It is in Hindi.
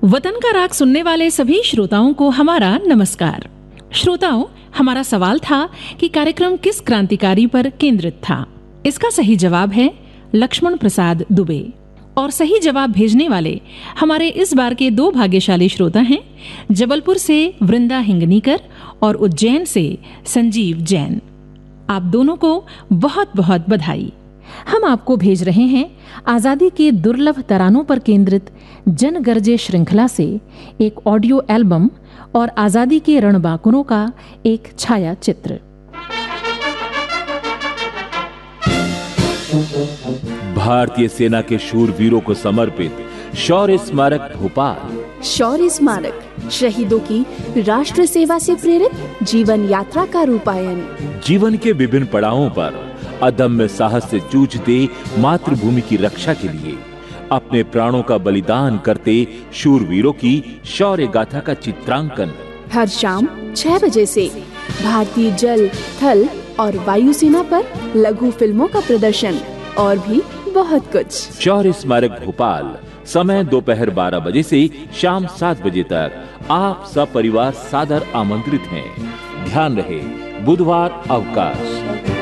वतन का राग सुनने वाले सभी श्रोताओं को हमारा नमस्कार। श्रोताओं, हमारा सवाल था कि कार्यक्रम किस क्रांतिकारी पर केंद्रित था। इसका सही जवाब है लक्ष्मण प्रसाद दुबे। और सही जवाब भेजने वाले हमारे इस बार के दो भाग्यशाली श्रोता हैं, जबलपुर से वृंदा हिंगनीकर और उज्जैन से संजीव जैन। आप दोनों को बहुत बहुत बधाई। हम आपको भेज रहे हैं आजादी के दुर्लभ तरानों पर केंद्रित जन गर्जे श्रृंखला से एक ऑडियो एल्बम और आजादी के रणबांकुरों का एक छाया चित्र। भारतीय सेना के शूरवीरों को समर्पित शौर्य स्मारक भोपाल। शौर्य स्मारक शहीदों की राष्ट्र सेवा से प्रेरित जीवन यात्रा का रूपायन। जीवन के विभिन्न पड़ावों पर अदम्य साहस से जूझते मातृभूमि की रक्षा के लिए अपने प्राणों का बलिदान करते शूरवीरों की शौर्य गाथा का चित्रांकन हर शाम 6 बजे से भारतीय जल, थल और वायुसेना पर लघु फिल्मों का प्रदर्शन और भी बहुत कुछ। शौर्य स्मारक भोपाल, समय दोपहर 12 बजे से शाम 7 बजे तक। आप सब परिवार सादर आमंत्रित हैं। ध्यान रहे, बुधवार अवकाश।